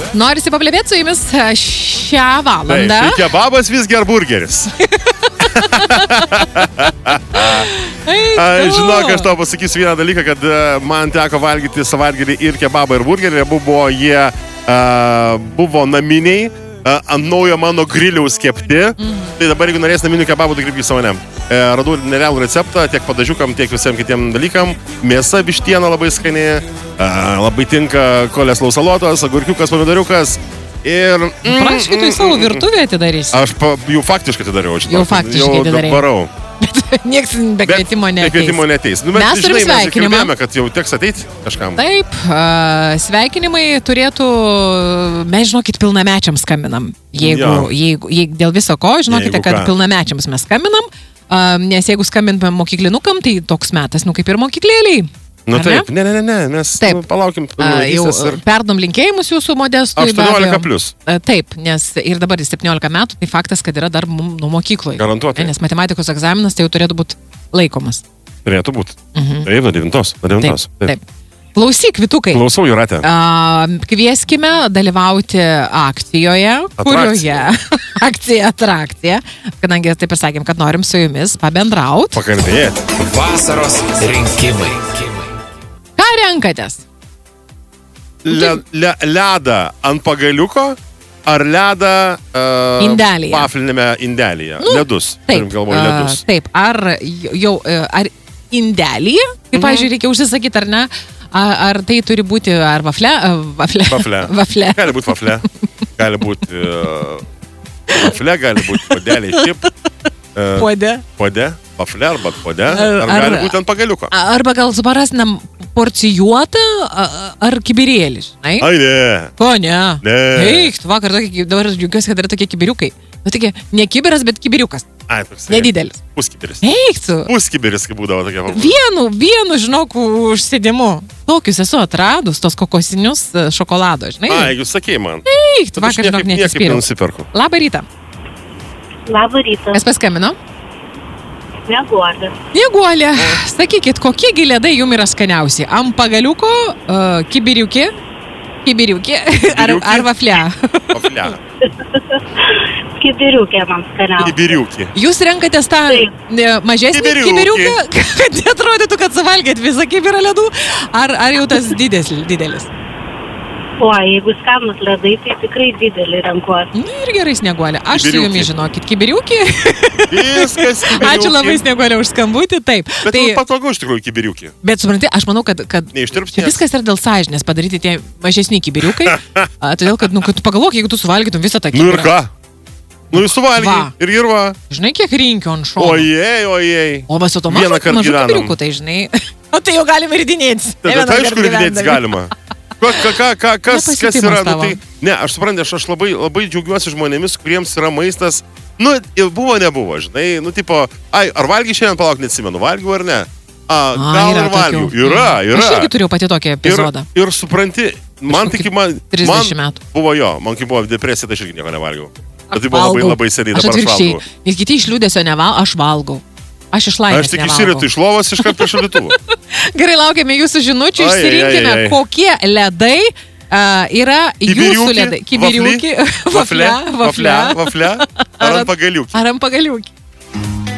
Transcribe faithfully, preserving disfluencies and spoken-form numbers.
Norisi paplebėti su jumis šią valandą. Taip, tai kebabas visgi ar burgeris? Ai, žinok, aš tau pasakysiu vieną dalyką, kad man teko valgyti savaitgalį ir kebabą, ir burgerį. Buvo jie uh, buvo naminiai, uh, ant naujo mano griliaus kepti. Mm. Tai dabar, jeigu norės naminių kebabų, tai krypkis savo ne. E, radau nerealų receptą tiek padažiukam, tiek visiems kitiem dalykam. Mėsa, vištiena labai skani, uh, labai tinka koleslaus salotos, agurkiukas, pomidoriukas. Ir... Mm, Praškai, tu į savo virtuvę atidarysi. Aš pa, jau faktiškai atidariau. Jau faktiškai atidariau. Jau varau. Nieks be kvietimo neteis. Be kvietimo neteis. Nu, mes turim sveikinimą. Mes kad jau teks ateiti kažkam. Taip, uh, sveikinimai turėtų, mes žinokit, pilnamečiams skambinam. Jeigu, ja. jeigu, jeigu dėl viso ko, žinokite, jeigu kad ką. Pilnamečiams mes skambinam, uh, nes jeigu skambintumėm mokyklinukam, tai toks metas, nu kaip ir mokyklėliai. Nu taip, ne, ne, ne, ne, mes nu, palaukim. Uh, jau ir... perdom linkėjimus jūsų Modestui. aštuoniolika plius. Uh, taip, nes ir dabar septyniolika metų, tai faktas, kad yra dar nuo mokykloje. Garantuotai. Nes matematikos egzaminas tai jau turėtų būti laikomas. Turėtų būti. Mhm. Taip, nuo devintos. Taip, taip. Klausyk, Vitukai. Klausau, Jūratė. Uh, kvieskime dalyvauti akcijoje, Atrakcija. kurioje akcija atrakcija, kadangi taip ir sakėm, kad norim su jumis pabendrauti. Pakalbėti. Vasaros rinkimai. Ką renkatės? Le, le, ledą ant pagaliuko ar ledą uh, indelėje. Vaflinėme indelėje? Nu, ledus. Taip, galvoju, ledus. Uh, taip, ar jau, ar indelėje, kaip, mhm. pavyzdžiui, reikia užsisakyti, ar ne? Ar, ar tai turi būti, ar vafle? Vafle. Vafle. Vafle. Gali būti vafle. Gali būti uh, vafle, gali būti podeliai. Šiaip. Uh, Pode. Pode. Vafle arba pode. Ar, ar gali būti ant pagaliuko. Arba gal suprasnam porcijuotą ar kibirėlį, žinai? Ai, ne. Ko, ne? Ne. Eik, tu vakar tokį, dabar džiugiuosi, kad yra tokie kibiriukai. Nu, tokie, ne kibiras, bet kibiriukas. Ai, toksai. Nedidelis. Puskibiris. Eik, tu. Puskibiris, kaip būdavo tokia. Vienu, vienu, žinok, užsėdimu. Tokius esu atradus, tos kokosinius šokolado, žinai? Ai, jūs sakei man. Eik, tu vakar, žinok, netispiriau. Labą rytą. Labą rytą. Kas paskambino? Snieguolė. Snieguolė. Sakykit, kokie ledai jums yra skaniausi? Ant pagaliuko, uh, kibiriukė, kibiriukė ar, ar vafle? Vafle. Kibiriukė man skaniausia. Kibiriukė. Jūs renkatės tą ne, mažesnį kibiriuką, kad neatrodytų, kad suvalgėt visą kibirą ledų, ar, ar jau tas didelis? didelis? O, jeigu skanus ledai, tai tikrai didelį renkuosi. Na ir gerai, Snieguolė. Aš kibiriukė. Su jumis žinokit, kibiriukė. Viskas kibiriukė. Ačiū labai, Snieguolė, už skambutį. Taip. Bet tai patogu iš tikrųjų kibiriukė. Bet supranti, aš manau, kad, kad viskas yra dėl sąžinės padaryti tie mažesni kibiriukai. A, todėl, kad, nu, kad tu pagalvok, jeigu tu suvalgytum visą tą kibirą. Nu ir ką? Nu jūs suvalgy. Ir ir va. Žinai, kiek rinkio ant šono. Ojei, ojei. O va su to mažu, mažu kibiriuku, tai žinai. O tai jau galima ridinėtis. Tai aišku, ridinėtis galima. Ką, ką, ką, kas, kas yra, nu, tai, ne, aš suprantu, aš, aš labai, labai džiaugiuosi žmonėmis, kuriems yra maistas, nu, buvo, nebuvo, žinai, nu, tipo, ai, ar valgy šiandien, palauk, neatsimenu, valgiau ar ne? A, gal ir valgiau, yra, yra. Aš irgi turėjau pati tokį epizodą. Ir, ir supranti, man tik, man, trisdešimt metų. Buvo jo, man kai buvo depresija, tai aš irgi nieko nevalgiau. Tai buvo labai, labai seniai, dabar aš valgau. Nes kiti iš liūdėsio neval, aš valgau. Aš iš laimės Aš tik išsiritu iš lovos iškart prie šaldytuvo. Gerai, laukiame jūsų žinučių, išsirinkime, kokie ledai uh, yra jūsų ledai. Kibiriukė, vafle, vafle, vafle, ar ant pagaliukė. Ar ant pagaliukė.